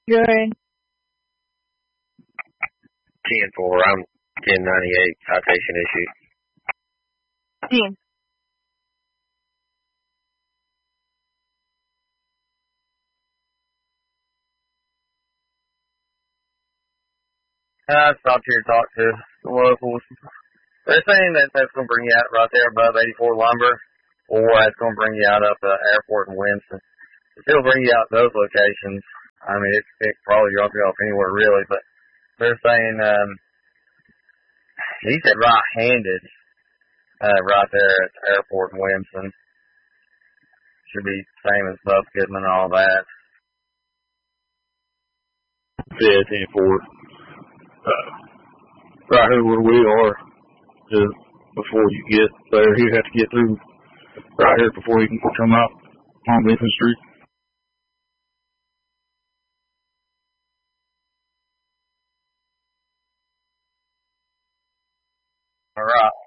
Good. 10-4. I'm 1098. Citation issue. 10. I stopped here to talk to the locals. They're saying that that's going to bring you out right there above 84 Lumber, or that's going to bring you out up to Airport and Winston. It'll bring you out those locations. I mean, it probably drop you off anywhere really, but they're saying, he said right-handed, right there at the Airport and Winston. Should be same as Buff Goodman and all that. Yeah, 10-4. Right here where we are, just before you get there, you have to get through right here before you can come out on Lincoln Street. All right.